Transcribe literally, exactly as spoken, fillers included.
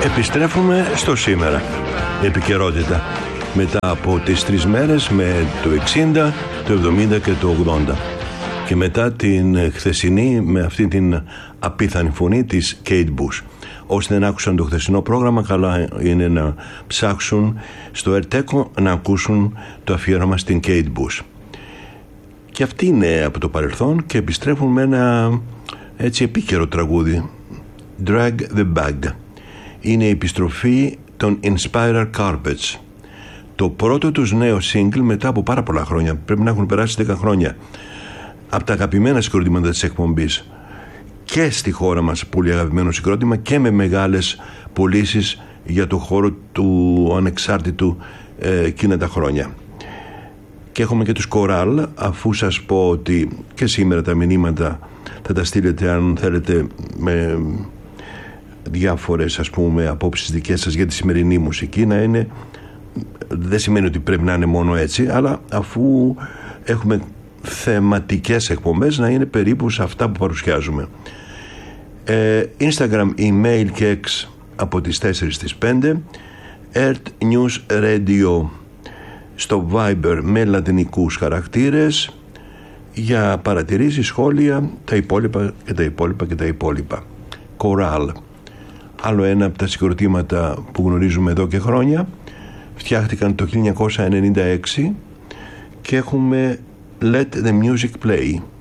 Επιστρέφουμε στο σήμερα. Επικαιρότητα. Μετά από τις τρεις μέρες με το εξήντα, το εβδομήντα και το ογδόντα. Και μετά την χθεσινή με αυτή την απίθανη φωνή της Kate Bush. Όσοι δεν άκουσαν το χθεσινό πρόγραμμα, καλά είναι να ψάξουν στο Ερτέκο να ακούσουν το αφιέρωμα στην Kate Bush. Και αυτή είναι από το παρελθόν και επιστρέφουν με ένα έτσι επίκαιρο τραγούδι, Drag the Bag. Είναι η επιστροφή των Inspired Carpets, το πρώτο τους νέο single μετά από πάρα πολλά χρόνια. Πρέπει να έχουν περάσει δέκα χρόνια. Από τα αγαπημένα συγκροτήματα της εκπομπής και στη χώρα μας πολύ αγαπημένο συγκρότημα και με μεγάλες πωλήσεις για το χώρο του ανεξάρτητου ε, εκείνα τα χρόνια. Και έχουμε και τους Κοράλ, αφού σας πω ότι και σήμερα τα μηνύματα θα τα στείλετε αν θέλετε με διάφορες ας πούμε απόψεις δικές σας για τη σημερινή μουσική. Να είναι, δεν σημαίνει ότι πρέπει να είναι μόνο έτσι, αλλά αφού έχουμε θεματικές εκπομπές να είναι περίπου σε αυτά που παρουσιάζουμε. ε, Instagram, email και X από τις τέσσερις στις πέντε, Earth News Radio στο Viber με λατινικούς χαρακτήρες για παρατηρήσεις, σχόλια, τα υπόλοιπα και τα υπόλοιπα και τα υπόλοιπα. Κοράλ, άλλο ένα από τα συγκροτήματα που γνωρίζουμε εδώ και χρόνια. Φτιάχτηκαν το χίλια εννιακόσια ενενήντα έξι και έχουμε Let the Music Play.